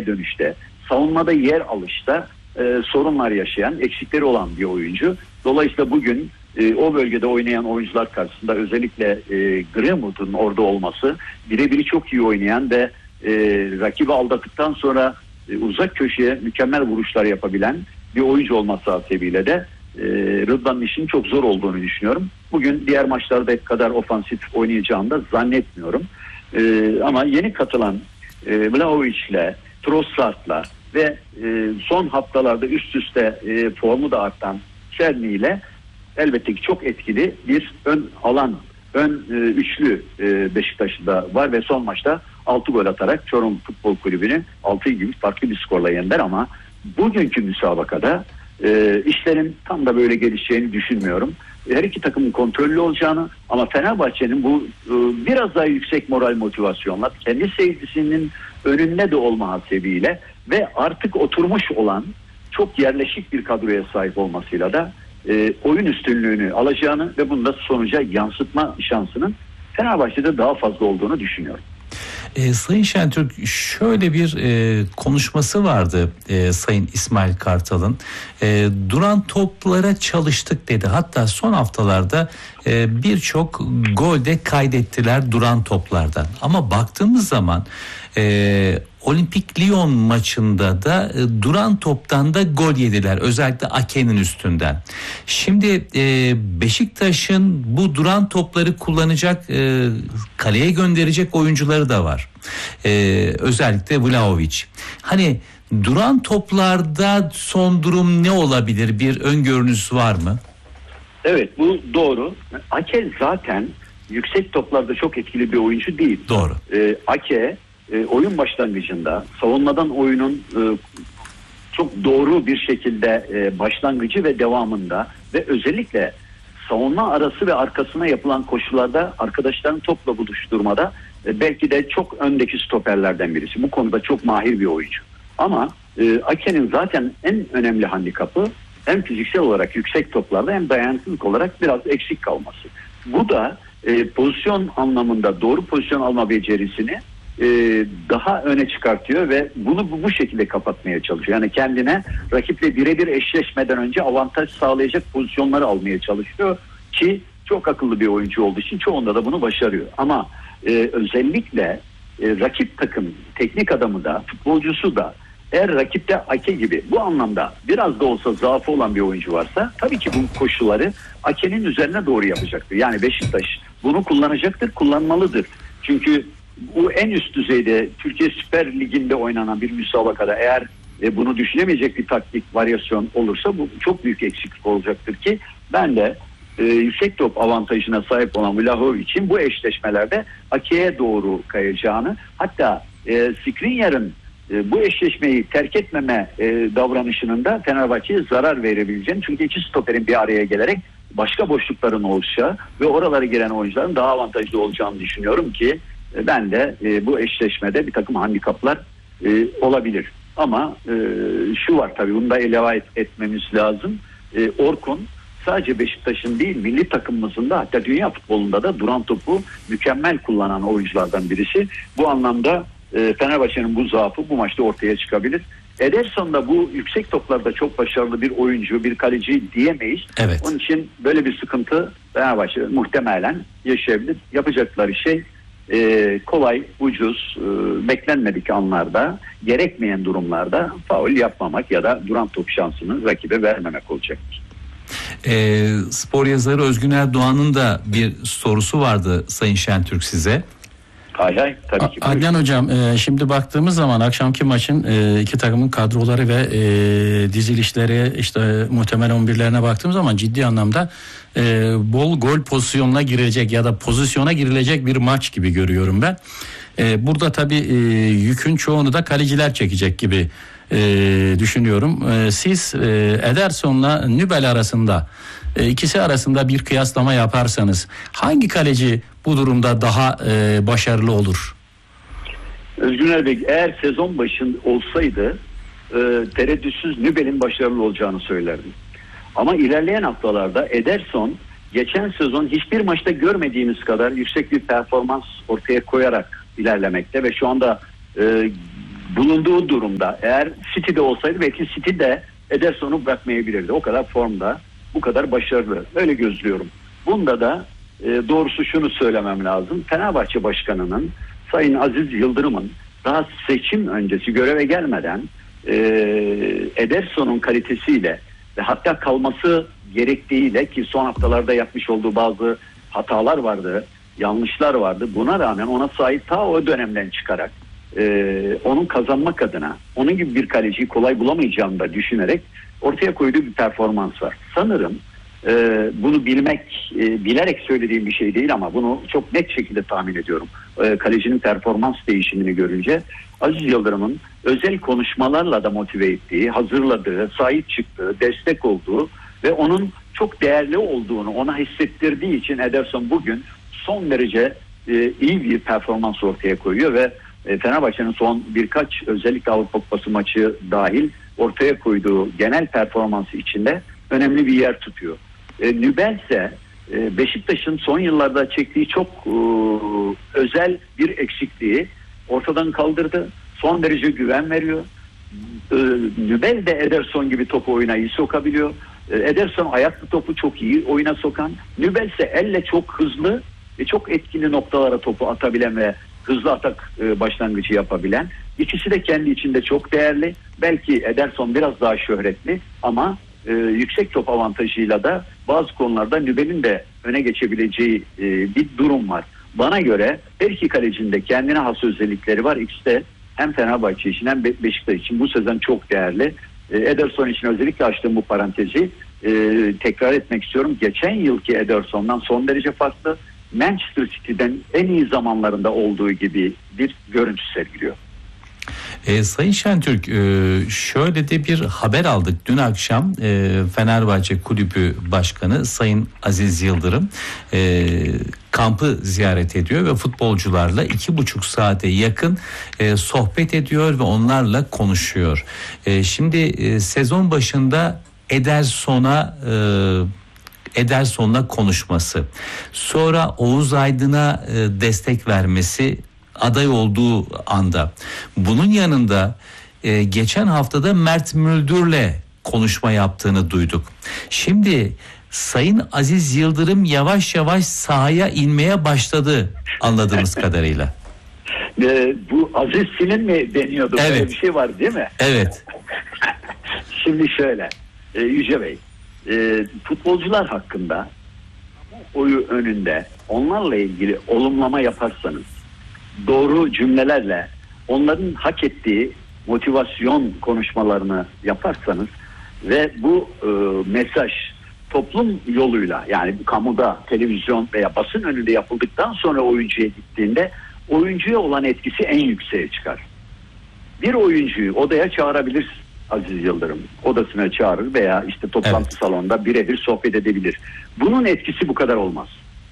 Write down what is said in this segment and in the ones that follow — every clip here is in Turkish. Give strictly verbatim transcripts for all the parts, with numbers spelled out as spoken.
dönüşte, savunmada yer alışta e, sorunlar yaşayan, eksikleri olan bir oyuncu. Dolayısıyla bugün e, o bölgede oynayan oyuncular karşısında özellikle e, Greenwood'un orada olması, birebiri çok iyi oynayan ve e, rakibi aldattıktan sonra e, uzak köşeye mükemmel vuruşlar yapabilen bir oyuncu olması hasebiyle de e, Rıdvan'ın işinin çok zor olduğunu düşünüyorum. Bugün diğer maçlarda kadar ofansif oynayacağını da zannetmiyorum. E, ama yeni katılan e, Vlahovic'le, Trossard'la ve e, son haftalarda üst üste e, formu da artan Çerni ile elbette ki çok etkili bir ön alan, ön e, üçlü e, Beşiktaş'ta var ve son maçta altı gol atarak Çorum Futbol Kulübü'nü altı gibi farklı bir skorla yendiler ama bugünkü müsabakada e, işlerin tam da böyle gelişeceğini düşünmüyorum. Her iki takımın kontrollü olacağını ama Fenerbahçe'nin bu e, biraz daha yüksek moral motivasyonla kendi seyircisinin önünde de olma hasebiyle ve artık oturmuş olan çok yerleşik bir kadroya sahip olmasıyla da e, oyun üstünlüğünü alacağını ve bunu da sonuca yansıtma şansının Fenerbahçe'de daha fazla olduğunu düşünüyorum. E, Sayın Şentürk şöyle bir e, konuşması vardı e, Sayın İsmail Kartal'ın. E, duran toplara çalıştık dedi. Hatta son haftalarda e, birçok gol de kaydettiler duran toplardan. Ama baktığımız zaman e, Olimpik Lyon maçında da e, duran toptan da gol yediler. Özellikle Ake'nin üstünden. Şimdi e, Beşiktaş'ın bu duran topları kullanacak, e, kaleye gönderecek oyuncuları da var. E, özellikle Vlahovic. Hani duran toplarda son durum ne olabilir? Bir öngörünüz var mı? Evet, bu doğru. Ake zaten yüksek toplarda çok etkili bir oyuncu değil. Doğru. E, Ake E, oyun başlangıcında savunmadan oyunun e, çok doğru bir şekilde e, başlangıcı ve devamında ve özellikle savunma arası ve arkasına yapılan koşularda arkadaşlarını topla buluşturmada e, belki de çok öndeki stoperlerden birisi. Bu konuda çok mahir bir oyuncu. Ama e, Ake'nin zaten en önemli handikapı hem fiziksel olarak yüksek toplarda hem dayanıklılık olarak biraz eksik kalması. Bu da e, pozisyon anlamında doğru pozisyon alma becerisini Ee, daha öne çıkartıyor ve bunu bu, bu şekilde kapatmaya çalışıyor. Yani kendine rakiple birebir eşleşmeden önce avantaj sağlayacak pozisyonları almaya çalışıyor ki çok akıllı bir oyuncu olduğu için çoğunda da bunu başarıyor. Ama e, özellikle e, rakip takım teknik adamı da futbolcusu da eğer rakipte Ake gibi bu anlamda biraz da olsa zaafı olan bir oyuncu varsa tabii ki bu koşulları Ake'nin üzerine doğru yapacaktır. Yani Beşiktaş bunu kullanacaktır, kullanmalıdır. Çünkü bu en üst düzeyde Türkiye Süper Ligi'nde oynanan bir müsabakada eğer e, bunu düşünemeyecek bir taktik varyasyon olursa bu çok büyük eksiklik olacaktır ki ben de e, yüksek top avantajına sahip olan Vlahovic'in bu eşleşmelerde Ake'ye doğru kayacağını, hatta e, Skriniar'ın e, bu eşleşmeyi terk etmeme e, davranışının da Fenerbahçe'ye zarar verebileceğini, çünkü iki stoperin bir araya gelerek başka boşlukların oluşacağı ve oralara giren oyuncuların daha avantajlı olacağını düşünüyorum ki ben de e, bu eşleşmede bir takım handikaplar e, olabilir. Ama e, şu var tabii, bunu da ilave et, etmemiz lazım. E, Orkun sadece Beşiktaş'ın değil milli takımımızın da hatta dünya futbolunda da duran topu mükemmel kullanan oyunculardan birisi. Bu anlamda e, Fenerbahçe'nin bu zaafı bu maçta ortaya çıkabilir. Ederson da bu yüksek toplarda çok başarılı bir oyuncu, bir kaleci diyemeyiz. Evet. Onun için böyle bir sıkıntı Fenerbahçe muhtemelen yaşayabilir. Yapacakları şey Ee, kolay, ucuz, e, beklenmedik anlarda, gerekmeyen durumlarda faul yapmamak ya da duran top şansını rakibe vermemek olacaktır. E, spor yazarı Özgün Erdoğan'ın da bir sorusu vardı Sayın Şentürk size. Hay hay, tabii ki. Adnan Hocam, e, şimdi baktığımız zaman akşamki maçın e, iki takımın kadroları ve e, dizilişleri, işte muhtemel on birlerine baktığımız zaman ciddi anlamda e, bol gol pozisyonuna girecek ya da pozisyona girilecek bir maç gibi görüyorum ben. E, burada tabii e, yükün çoğunu da kaleciler çekecek gibi e, düşünüyorum. E, siz e, Ederson'la Nübel arasında, e, ikisi arasında bir kıyaslama yaparsanız hangi kaleci bu durumda daha e, başarılı olur? Özgüner Bey, eğer sezon başında olsaydı e, tereddütsüz Nübel'in başarılı olacağını söylerdim. Ama ilerleyen haftalarda Ederson geçen sezon hiçbir maçta görmediğimiz kadar yüksek bir performans ortaya koyarak ilerlemekte ve şu anda e, bulunduğu durumda eğer City'de olsaydı belki City de Ederson'u bırakmayabilirdi. O kadar formda, bu kadar başarılı. Öyle gözlüyorum. Bunda da e, doğrusu şunu söylemem lazım. Fenerbahçe Başkanı'nın, Sayın Aziz Yıldırım'ın daha seçim öncesi göreve gelmeden e, Ederson'un kalitesiyle ve hatta kalması gerektiğiyle, ki son haftalarda yapmış olduğu bazı hatalar vardı, yanlışlar vardı. Buna rağmen ona sahip ta o dönemden çıkarak e, onun kazanmak adına onun gibi bir kaleciyi kolay bulamayacağını da düşünerek ortaya koyduğu bir performans var. Sanırım e, bunu bilmek, e, bilerek söylediğim bir şey değil ama bunu çok net şekilde tahmin ediyorum. E, kalecinin performans değişimini görünce Aziz Yıldırım'ın özel konuşmalarla da motive ettiği, hazırladığı, sahip çıktığı, destek olduğu ve onun çok değerli olduğunu ona hissettirdiği için Ederson bugün son derece e, iyi bir performans ortaya koyuyor ve e, Fenerbahçe'nin son birkaç özellikle Avrupa Kupası maçı dahil ortaya koyduğu genel performansı içinde önemli bir yer tutuyor. E, Nübel ise e, Beşiktaş'ın son yıllarda çektiği çok e, özel bir eksikliği ortadan kaldırdı. Son derece güven veriyor. E, Nübel de Ederson gibi topu oyuna iyi sokabiliyor. E, Ederson ayaklı topu çok iyi oyuna sokan. Nübel ise elle çok hızlı ve çok etkili noktalara topu atabilen ve hızlı atak e, başlangıcı yapabilen. İkisi de kendi içinde çok değerli. Belki Ederson biraz daha şöhretli ama e, yüksek top avantajıyla da bazı konularda Nübel'in de öne geçebileceği e, bir durum var. Bana göre her iki kalecinin de kendine has özellikleri var. İkisi de hem Fenerbahçe için hem Be- Beşiktaş için bu sezon çok değerli. E, Ederson için özellikle açtığım bu parantezi e, tekrar etmek istiyorum. Geçen yılki Ederson'dan son derece farklı. Manchester City'den en iyi zamanlarında olduğu gibi bir görüntü sergiliyor. E, Sayın Şentürk, e, şöyle de bir haber aldık dün akşam. e, Fenerbahçe Kulübü Başkanı Sayın Aziz Yıldırım e, kampı ziyaret ediyor ve futbolcularla iki buçuk saate yakın e, sohbet ediyor ve onlarla konuşuyor. E, şimdi e, sezon başında Ederson'a e, Ederson'la konuşması, sonra Oğuz Aydın'a e, destek vermesi aday olduğu anda, bunun yanında e, geçen haftada Mert Müldür'le konuşma yaptığını duyduk. Şimdi Sayın Aziz Yıldırım yavaş yavaş sahaya inmeye başladı anladığımız kadarıyla. E, bu Aziz Sin'in mi deniyordu? Evet. Böyle bir şey var değil mi? Evet. Şimdi şöyle, e, Yüce Bey, e, futbolcular hakkında oyu önünde onlarla ilgili olumlama yaparsanız, doğru cümlelerle onların hak ettiği motivasyon konuşmalarını yaparsanız ve bu e, mesaj toplum yoluyla, yani kamuda, televizyon veya basın önünde yapıldıktan sonra oyuncuya gittiğinde oyuncuya olan etkisi en yükseğe çıkar. Bir oyuncuyu odaya çağırabilir Aziz Yıldırım. Odasına çağırır veya işte toplantı evet. salonunda birebir sohbet edebilir. Bunun etkisi bu kadar olmaz.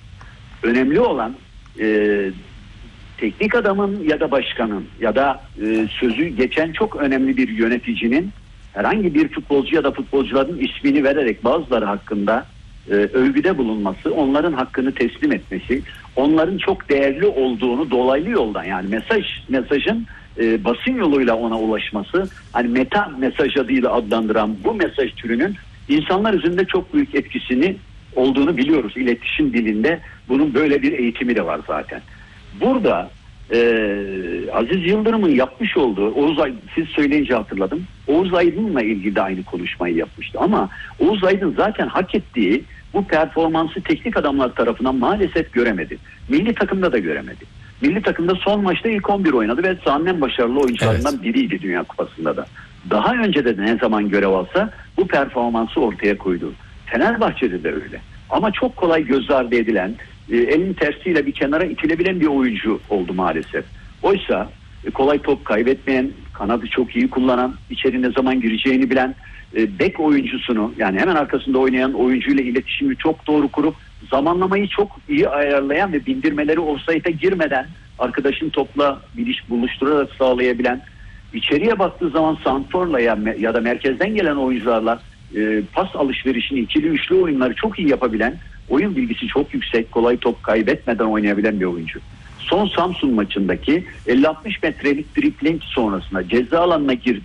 Önemli olan e, teknik adamın ya da başkanın ya da e, sözü geçen çok önemli bir yöneticinin herhangi bir futbolcu ya da futbolcuların ismini vererek bazıları hakkında e, övgüde bulunması, onların hakkını teslim etmesi, onların çok değerli olduğunu dolaylı yoldan, yani mesaj mesajın e, basın yoluyla ona ulaşması, hani meta mesaj adıyla adlandıran bu mesaj türünün insanlar üzerinde çok büyük etkisini olduğunu biliyoruz. İletişim dilinde bunun böyle bir eğitimi de var zaten. Burada e, Aziz Yıldırım'ın yapmış olduğu, Oğuz Aydın, siz söyleyince hatırladım, Oğuz Aydın'la ilgili de aynı konuşmayı yapmıştı ama Oğuz Aydın zaten hak ettiği bu performansı teknik adamlar tarafından maalesef göremedi. Milli takımda da göremedi. Milli takımda son maçta ilk on bir oynadı ve sahanın en başarılı oyuncularından evet. biriydi Dünya Kupası'nda da. Daha önce de ne zaman görev alsa bu performansı ortaya koydu. Fenerbahçe'de de öyle. Ama çok kolay göz ardı edilen, e, elin tersiyle bir kenara itilebilen bir oyuncu oldu maalesef. Oysa e, kolay top kaybetmeyen, kanadı çok iyi kullanan, içeri ne zaman gireceğini bilen, e, bek oyuncusunu, yani hemen arkasında oynayan oyuncuyla iletişimi çok doğru kurup zamanlamayı çok iyi ayarlayan ve bindirmeleri ofsayta girmeden arkadaşın topla biliş buluşturarak sağlayabilen, içeriye baktığı zaman santrforla ya, ya da merkezden gelen oyuncularla e, pas alışverişini, ikili üçlü oyunları çok iyi yapabilen, oyun bilgisi çok yüksek, kolay top kaybetmeden oynayabilen bir oyuncu. son Samsun maçındaki elli altmış metrelik dribling sonrasında ceza alanına girdi.